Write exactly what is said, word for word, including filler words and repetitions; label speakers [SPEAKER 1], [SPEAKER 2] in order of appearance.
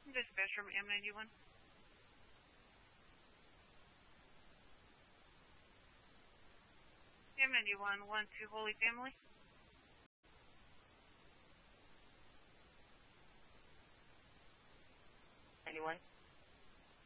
[SPEAKER 1] Dispatch from M ninety-one. M ninety-one, one two Holy Family.
[SPEAKER 2] ninety-one.